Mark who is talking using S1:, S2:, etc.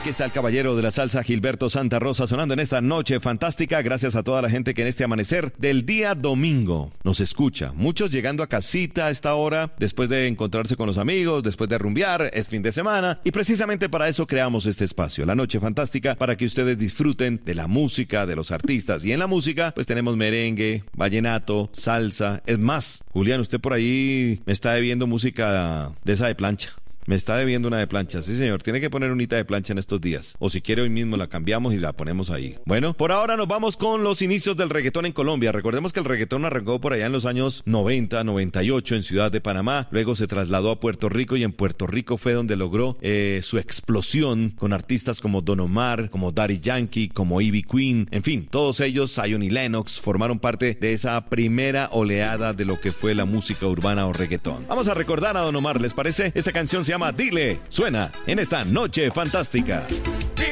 S1: Aquí está el caballero de la salsa, Gilberto Santa Rosa, sonando en esta noche fantástica. Gracias a toda la gente que en este amanecer del día domingo nos escucha. Muchos llegando a casita a esta hora, después de encontrarse con los amigos, después de rumbear, es fin de semana. Y precisamente para eso creamos este espacio, la noche fantástica, para que ustedes disfruten de la música, de los artistas. Y en la música, pues tenemos merengue, vallenato, salsa. Es más, Julián, usted por ahí me está debiendo música de esa de plancha. Me está debiendo una de plancha, sí señor, tiene que poner unita de plancha en estos días, o si quiere hoy mismo la cambiamos y la ponemos ahí. Bueno, por ahora nos vamos con los inicios del reggaetón en Colombia. Recordemos que el reggaetón arrancó por allá en los años 90, 98 en Ciudad de Panamá, luego se trasladó a Puerto Rico y en Puerto Rico fue donde logró su explosión con artistas como Don Omar, como Daddy Yankee, como Ivy Queen, en fin, todos ellos, Zion y Lennox, formaron parte de esa primera oleada de lo que fue la música urbana o reggaetón. Vamos a recordar a Don Omar, ¿les parece? Esta canción se llama Dile, suena en esta noche fantástica.